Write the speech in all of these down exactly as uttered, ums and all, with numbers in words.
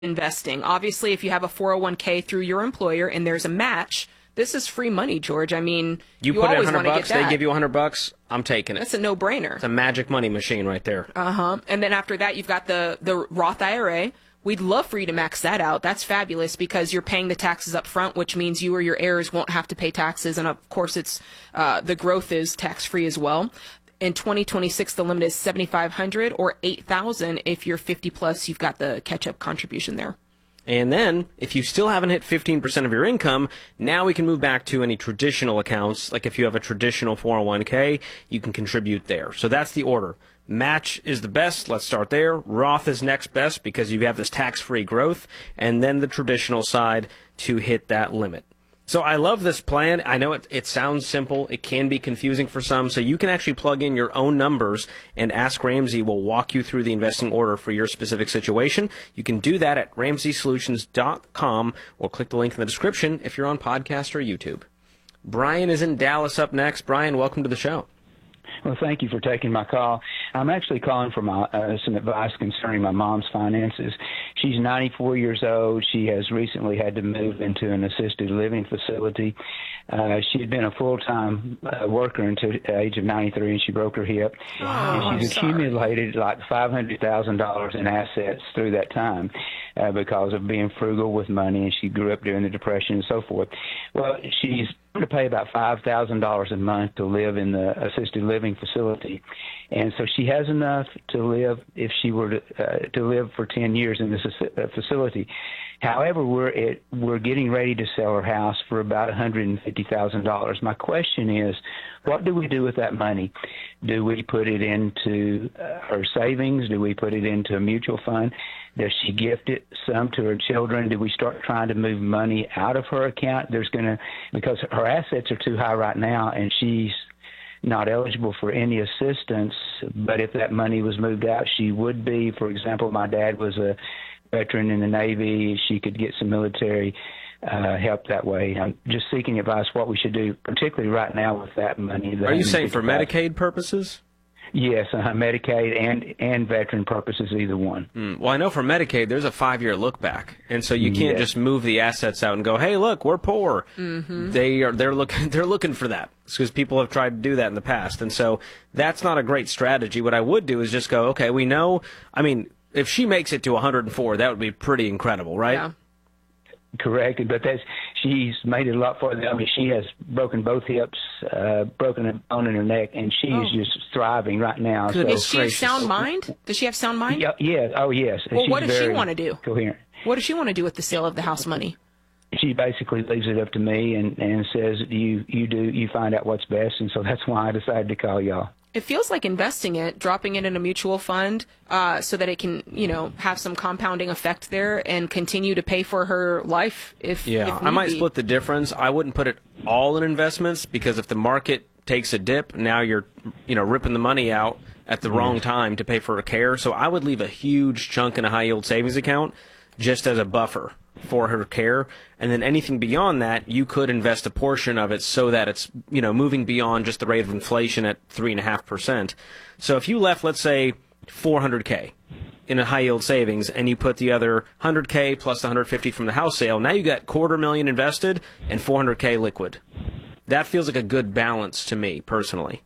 investing. Obviously, if you have a four oh one k through your employer and there's a match, this is free money, George. I mean, you, you put in always one hundred want to bucks, get that. they give you one hundred bucks, I'm taking it. That's a no-brainer. It's a magic money machine right there. Uh-huh. And then after that, you've got the, the Roth I R A. We'd love for you to max that out. That's fabulous because you're paying the taxes up front, which means you or your heirs won't have to pay taxes. And of course, it's uh, the growth is tax-free as well. In twenty twenty-six, the limit is seventy-five hundred dollars or eight thousand dollars. If you're fifty plus, you've got the catch-up contribution there. And then, if you still haven't hit fifteen percent of your income, now we can move back to any traditional accounts. Like if you have a traditional four oh one k, you can contribute there. So that's the order. Match is the best. Let's start there. Roth is next best because you have this tax-free growth. And then the traditional side to hit that limit. So I love this plan. I know it, it sounds simple. It can be confusing for some. So you can actually plug in your own numbers, and Ask Ramsey will walk you through the investing order for your specific situation. You can do that at ramsey solutions dot com or click the link in the description if you're on podcast or YouTube. Brian is in Dallas up next. Brian, welcome to the show. Well, thank you for taking my call. I'm actually calling for my, uh, some advice concerning my mom's finances. She's ninety-four years old. She has recently had to move into an assisted living facility. Uh, she had been a full-time uh, worker until the age of ninety-three, and she broke her hip. Oh, and she's I'm accumulated like five hundred thousand dollars in assets through that time uh, because of being frugal with money, and she grew up during the Depression and so forth. Well, she's to pay about five thousand dollars a month to live in the assisted living facility. And so she has enough to live if she were to, uh, to live for ten years in this uh, facility. However, we're at, we're getting ready to sell her house for about one hundred fifty thousand dollars. My question is, what do we do with that money? Do we put it into uh, her savings? Do we put it into a mutual fund? Does she gift it some to her children? Do we start trying to move money out of her account? There's going to, because her assets are too high right now, and she's not eligible for any assistance. But if that money was moved out, she would be. For example, my dad was a veteran in the Navy. She could get some military uh, help that way. I'm just seeking advice what we should do, particularly right now with that money. Are you saying for Medicaid purposes? Yes, uh, Medicaid and and veteran purposes, either one. Mm. Well, I know for Medicaid, there's a five-year look back, and so you can't yes. just move the assets out and go, "Hey, look, we're poor." Mm-hmm. They are they're looking they're looking for that because people have tried to do that in the past, and so that's not a great strategy. What I would do is just go, "Okay, we know." I mean, if she makes it to one hundred four, that would be pretty incredible, right? Yeah. Correct, but that's she's made it a lot farther. I mean, she has broken both hips, uh, broken a bone in her neck, and she Oh. is just thriving right now. Good. So, Is she gracious. sound mind? Does she have sound mind? yeah, yeah, oh yes. Well, She's what does she very want to do? Coherent. What does she want to do with the sale of the house money? She basically leaves it up to me and and says you you do you find out what's best, and so that's why I decided to call y'all. It feels like investing it, dropping it in a mutual fund, uh, so that it can, you know, have some compounding effect there and continue to pay for her life. If Yeah, if I might need be. split the difference. I wouldn't put it all in investments because if the market takes a dip, now you're, you know, ripping the money out at the wrong time to pay for her care. So I would leave a huge chunk in a high yield savings account just as a buffer for her care, and then anything beyond that, you could invest a portion of it so that it's, you know, moving beyond just the rate of inflation at three and a half percent. So if you left, let's say, four hundred k in a high yield savings, and you put the other one hundred k plus the one hundred fifty from the house sale, now you got quarter million invested and four hundred k liquid. That feels like a good balance to me personally.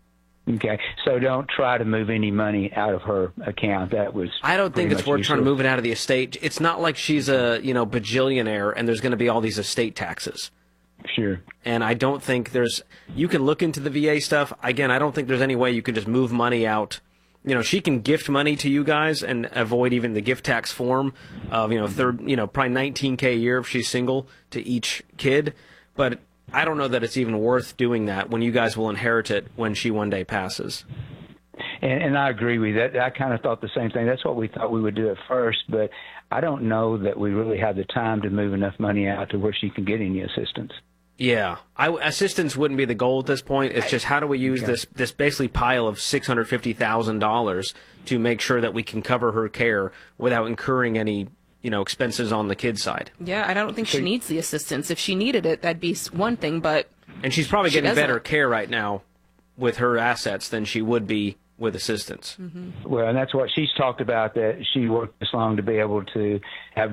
Okay, so don't try to move any money out of her account. That was I don't think pretty it's much worth trying to useless. move it out of the estate. It's not like she's a, you know, bajillionaire and there's going to be all these estate taxes. Sure. And I don't think there's, you can look into the V A stuff. Again, I don't think there's any way you can just move money out. You know, she can gift money to you guys and avoid even the gift tax form of, you know, third, you know, probably nineteen k a year if she's single to each kid. But I don't know that it's even worth doing that when you guys will inherit it when she one day passes. And, and I agree with that. I kind of thought the same thing. That's what we thought we would do at first, but I don't know that we really have the time to move enough money out to where she can get any assistance. Yeah, I, assistance wouldn't be the goal at this point. It's just how do we use Okay. this this basically pile of six hundred fifty thousand dollars to make sure that we can cover her care without incurring any, you know, expenses on the kid's side. Yeah, I don't think she needs the assistance. If she needed it, that'd be s- one thing, but And she's probably She getting doesn't. better care right now with her assets than she would be with assistance. Well, and that's what she's talked about, that she worked this long to be able to have